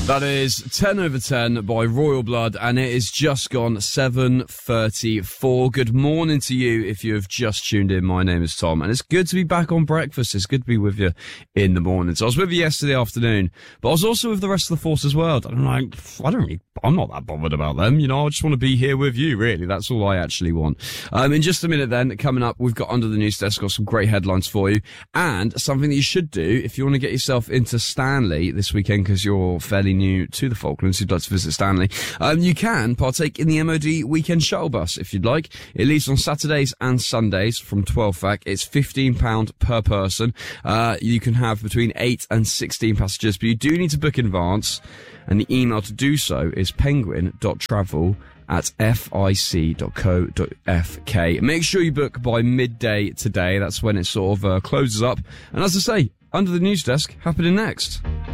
That is 10 over 10 by Royal Blood, and it is just gone 7:34. Good morning to you if you have just tuned in. My name is Tom, and it's good to be back on breakfast. It's good to be with you in the morning. So I was with you yesterday afternoon, but I was also with the rest of the force as well. I'm not that bothered about them, you know. I just want to be here with you, really. That's all I actually want. In just a minute then, coming up, we've got Under the News Desk, got some great headlines for you, and something that you should do if you want to get yourself into Stanley this weekend, because you're fairly new to the Falklands, you'd like to visit Stanley. You can partake in the MOD Weekend Shuttle Bus if you'd like. It leaves on Saturdays and Sundays from 12 FAC. It's £15 per person. You can have between 8 and 16 passengers, but you do need to book in advance, and the email to do so is penguin.travel@fic.co.fk. Make sure you book by midday today. That's when it sort of closes up. And as I say, Under the News Desk happening next.